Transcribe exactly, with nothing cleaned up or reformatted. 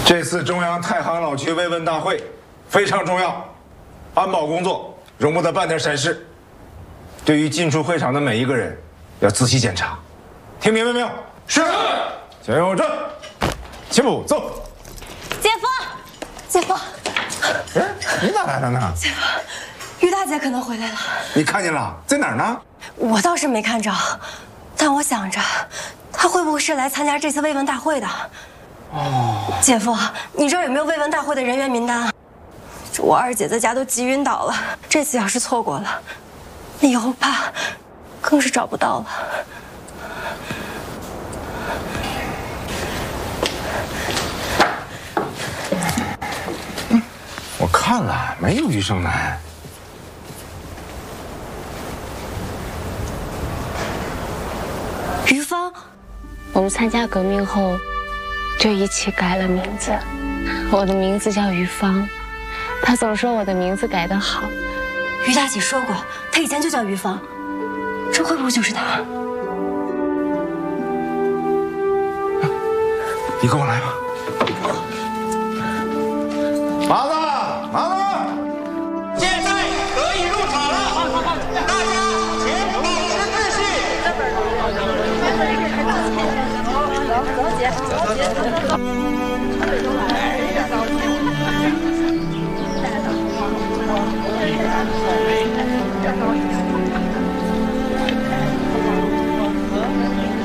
这次中央太行老区慰问大会非常重要，安保工作容不得半点闪失。对于进出会场的每一个人，要仔细检查。听明白没有？是。向右转，齐步走。 姐夫，姐夫， 哎，你咋来了呢？ 姐夫，于大姐可能回来了。 你看见了？在哪儿呢？ 我倒是没看着，但我想着，她会不会是来参加这次慰问大会的？哦，姐夫，你这儿有没有慰问大会的人员名单啊？我二姐在家都急晕倒了，这次要是错过了，那以后怕更是找不到了。 嗯，我看了，没有余生南。 于芳， 我们参加革命后，就一起改了名字。我的名字叫于芳，他总说我的名字改得好。 于大姐说过，她以前就叫于芳，这会不会就是她？ 你跟我来吧。麻子，麻子， 现在可以入场了。大家请保持秩序。 走，走姐，走姐。